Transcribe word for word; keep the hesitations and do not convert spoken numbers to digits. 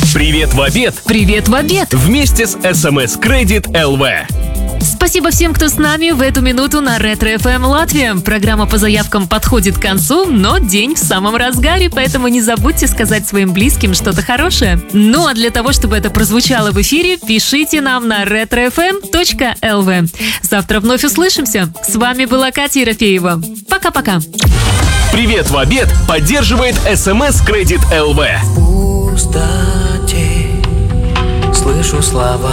Привет в обед! Привет в обед! Вместе с эс эм эс Credit эл ви. Спасибо всем, кто с нами в эту минуту на Ретро эф эм Латвия. Программа по заявкам подходит к концу, но день в самом разгаре, поэтому не забудьте сказать своим близким что-то хорошее. Ну а для того, чтобы это прозвучало в эфире, пишите нам на ретро эф эм точка эл ви. Завтра вновь услышимся. С вами была Катя Ерофеева. Пока-пока. Привет в обед поддерживает эс эм эс Credit эл ви. В пустоте слышу слова.